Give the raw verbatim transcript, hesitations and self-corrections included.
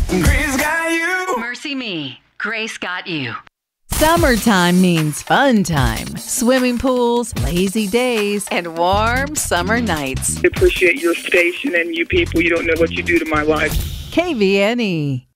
Grace got you. Mercy Me. Grace got you. Summertime means fun time. Swimming pools, lazy days, and warm summer nights. I appreciate your station and you people. You don't know what you do to my life. K V N E.